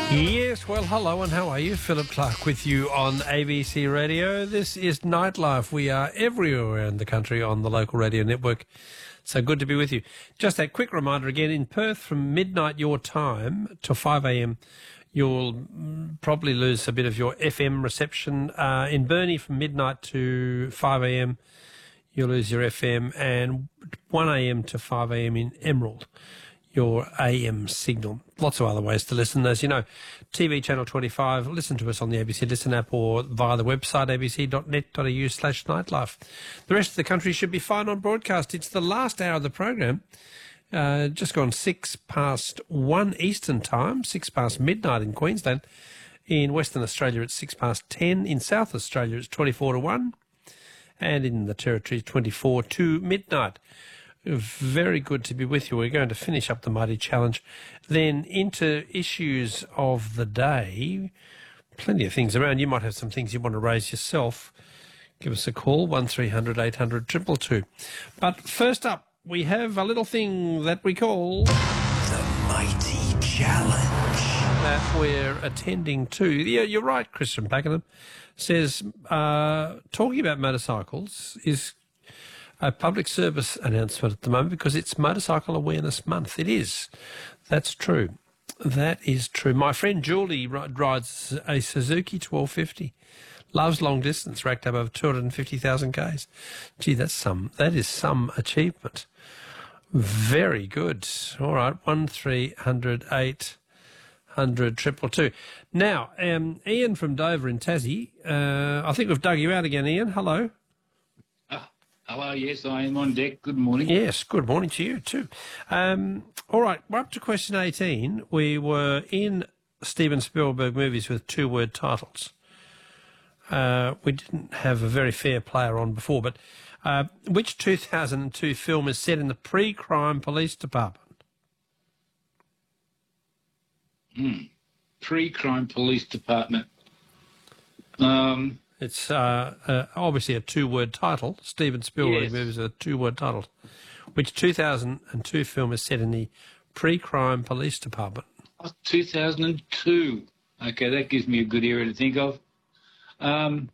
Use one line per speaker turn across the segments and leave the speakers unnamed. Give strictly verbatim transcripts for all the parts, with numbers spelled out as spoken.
Yes, well, hello and how are you? Philip Clark with you on A B C Radio. This is Nightlife. We are everywhere in the country on the local radio network. So good to be with you. Just a quick reminder again, in Perth from midnight your time to five a m, you'll probably lose a bit of your F M reception. Uh, in Burnie from midnight to five a m, you'll lose your F M, and one a m to five a m in Emerald, your A M signal. Lots of other ways to listen. As you know, T V Channel twenty-five, listen to us on the A B C Listen app or via the website a b c dot net dot a u slash nightlife. The rest of the country should be fine on broadcast. It's the last hour of the program. Uh, just gone six past one Eastern time, six past midnight in Queensland. In Western Australia, it's six past ten. In South Australia, it's twenty-four to one. And in the Territory, twenty-four to midnight. Very good to be with you. We're going to finish up the Mighty Challenge, then into issues of the day. Plenty of things around. You might have some things you want to raise yourself. Give us a call, one three hundred eight hundred two two two. But first up, we have a little thing that we call
the Mighty Challenge
that we're attending to. Yeah, you're right, Chris from Pakenham says, uh, talking about motorcycles is a public service announcement at the moment because it's Motorcycle Awareness Month. It is. That's true. That is true. My friend Julie rides a Suzuki twelve fifty. Loves long distance, racked up over two hundred fifty thousand kays. Gee, that's some, that is some achievement. Very good. All right, one three hundred eight hundred two two two. Now, um, Ian from Dover in Tassie, uh, I think we've dug you out again, Ian. Hello.
Hello, yes, I am on deck. Good morning.
Yes, good morning to you too. Um, all right, we're up to question eighteen. We were in Steven Spielberg movies with two-word titles. Uh, we didn't have a very fair player on before, but uh, which two thousand two film is set in the pre-crime police department?
Hmm. Pre-crime police department. Um...
It's uh, uh, obviously a two-word title. Steven Spielberg
Yes.
movies are two-word titles. Which two thousand two film is set in the pre-crime police department?
Oh, two thousand two. Okay, that gives me a good era to think of. Um,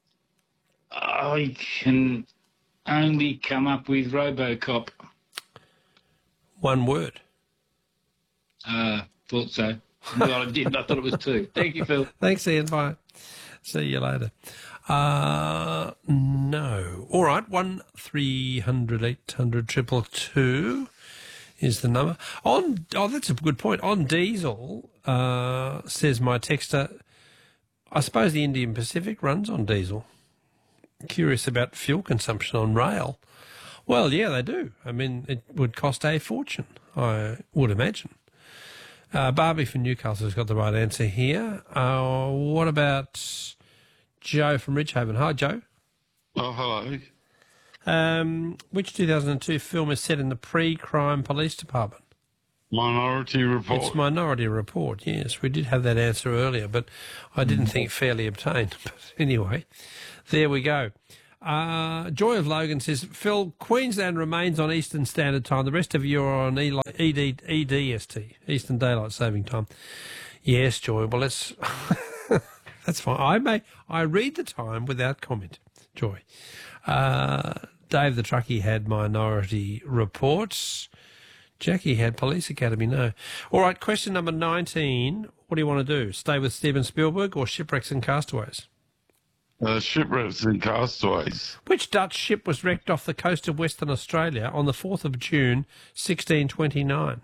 I can only come up with RoboCop.
One word.
Uh, thought so. Well, I didn't. I thought it was two. Thank you, Phil.
Thanks, Ian. Bye. See you later. Uh, no. All right, one three hundred eight hundred triple two is the number. On oh, that's a good point. On diesel, uh, says my texter, I suppose the Indian Pacific runs on diesel. Curious about fuel consumption on rail. Well, yeah, they do. I mean, it would cost a fortune, I would imagine. Uh, Barbie from Newcastle has got the right answer here. Uh, what about Joe from Ridgehaven? Hi, Joe.
Oh, hello.
Um, which two thousand two film is set in the pre-crime police department?
Minority Report.
It's Minority Report, yes. We did have that answer earlier, but I didn't think fairly obtained. But anyway, there we go. Uh, Joy of Logan says, Phil, Queensland remains on Eastern Standard Time. The rest of you are on E D, E D S T, Eastern Daylight Saving Time. Yes, Joy. Well, let's... That's fine. I may I read the time without comment, Joy. Uh, Dave the Truckie had Minority Reports. Jackie had Police Academy, no. All right, question number nineteen. What do you want to do? Stay with Steven Spielberg or Shipwrecks and Castaways?
Uh, shipwrecks and castaways.
Which Dutch ship was wrecked off the coast of Western Australia on the fourth of June, sixteen twenty-nine?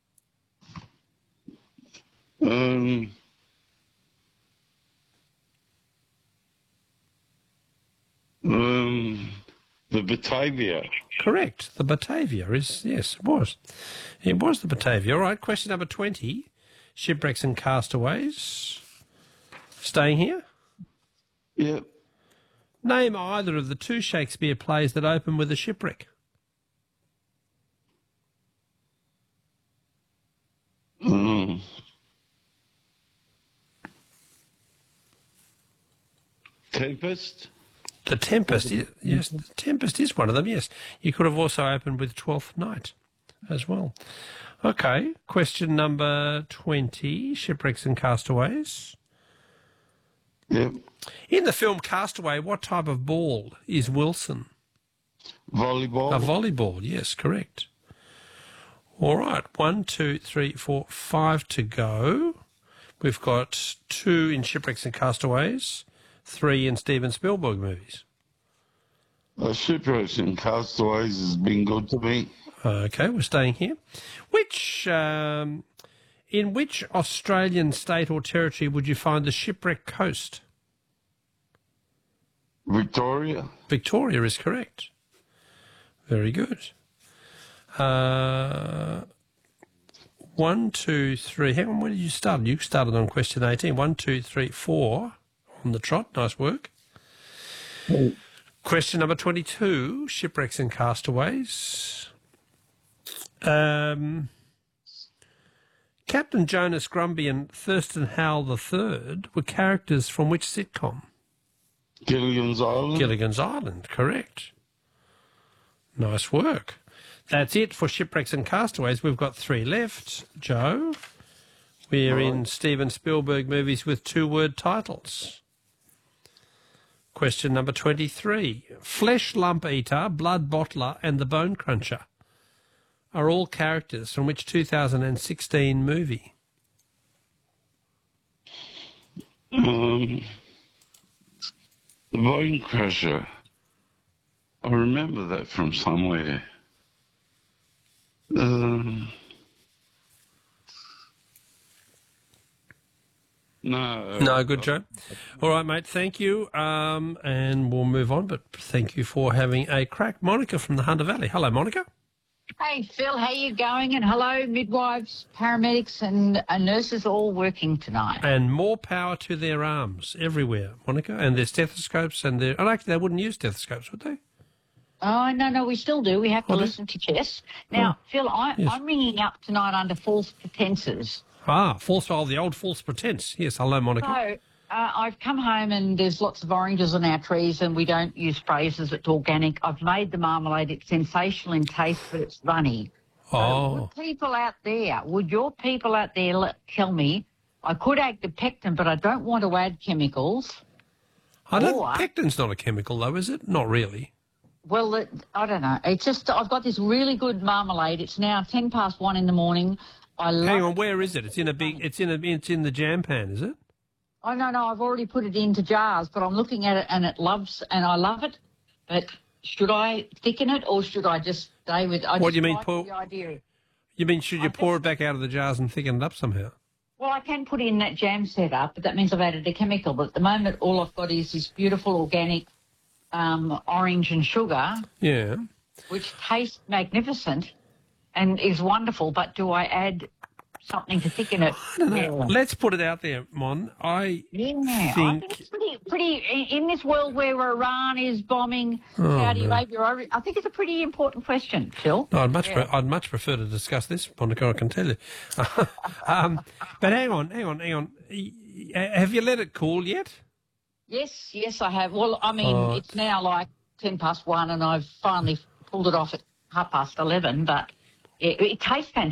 Um... Um, the Batavia.
Correct. The Batavia is, yes, it was. It was the Batavia. All right, question number twenty. Shipwrecks and Castaways. Staying here?
Yep.
Name either of the two Shakespeare plays that open with a shipwreck.
Mm. Tempest?
The Tempest, yes, the Tempest is one of them, yes. You could have also opened with Twelfth Night as well. Okay, question number twenty, shipwrecks and castaways.
Yep.
In the film Castaway, what type of ball is Wilson?
Volleyball.
A volleyball, yes, correct. All right, one, two, three, four, five to go. We've got two in Shipwrecks and Castaways, three in Steven Spielberg movies.
Uh, Shipwrecks and Castaways has been good to me.
Okay, we're staying here. Which, um, in which Australian state or territory would you find the Shipwreck Coast?
Victoria.
Victoria is correct. Very good. Uh, one, two, three. Hang on, where did you start? You started on question eighteen. One, two, three, four on the trot. Nice work.
Oh.
Question number twenty-two, shipwrecks and castaways. Um, Captain Jonas Grumby and Thurston Howell the Third were characters from which sitcom?
Gilligan's Island.
Gilligan's Island, correct. Nice work. That's it for Shipwrecks and Castaways. We've got three left. Joe, we're
Right.
in Steven Spielberg movies with two-word titles. Question number twenty-three. Flesh Lump Eater, Blood Bottler and The Bone Cruncher are all characters from which two thousand sixteen movie?
Um, the Bone Crusher. I remember that from somewhere. Um, no.
No, good, Joe. All right, mate, thank you. Um, and we'll move on, but thank you for having a crack. Monica from the Hunter Valley. Hello, Monica.
Hey, Phil, how you going? And hello, midwives, paramedics and uh, nurses all working tonight.
And more power to their arms everywhere, Monica, and their stethoscopes and their... Oh, actually, they wouldn't use stethoscopes, would they?
Oh, no, no, we still do. We have to
Oh, do-
listen to Jess. Now,
Oh,
Phil, I,
yes.
I'm ringing up tonight under false pretenses.
Ah, false, oh, the old false pretense. Yes, hello, Monica.
So uh, I've come home and there's lots of oranges on our trees and we don't use phrases. It's organic. I've made the marmalade. It's sensational in taste, but it's runny. So
Oh,
would people out there, would your people out there let, tell me, I could add the pectin, but I don't want to add chemicals.
I don't,
or-
pectin's not a chemical, though, is it? Not really.
Well, it, I don't know. It's just I've got this really good marmalade. It's now ten past one in the morning. I love
Hang on, where is it? It's in a big. It's in a. It's in the jam pan, is it?
Oh, no, no, I've already put it into jars, but I'm looking at it and it loves, and I love it. But should I thicken it or should I just stay with I
What
just
do you mean,
like
Paul?
the idea.
You mean should you
I
pour
think-
it back out of the jars and thicken it up somehow?
Well, I can put in that jam setup, but that means I've added a chemical. But at the moment, all I've got is this beautiful organic um, orange and sugar,
Yeah.
which tastes magnificent and is wonderful. But do I add something to thicken it?
I don't know. Let's put it out there, Mon. I
Yeah, I
think.
think it's pretty, pretty in in this world where Iran is bombing
Oh,
Saudi
no.
Arabia. I re- I think it's a pretty important question, Phil.
No, I'd much,
Yeah.
pre- I'd much prefer to discuss this, Monica. I can tell you. um, but hang on, hang on, hang on. Y- y- Have you let it cool yet?
Yes, yes, I have. Well, I mean,
Oh.
it's now like ten past one, and I've finally pulled it off at half past eleven. But it, it tastes fantastic.